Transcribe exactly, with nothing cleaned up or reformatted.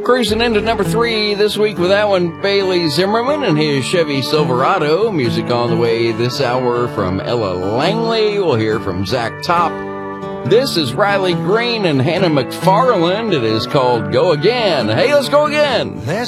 Cruising into number three this week with that one, Bailey Zimmerman and his Chevy Silverado. Music on the way this hour from Ella Langley. We'll hear from Zach Top. This is Riley Green and Hannah McFarland. It is called Go Again. Hey, let's go again.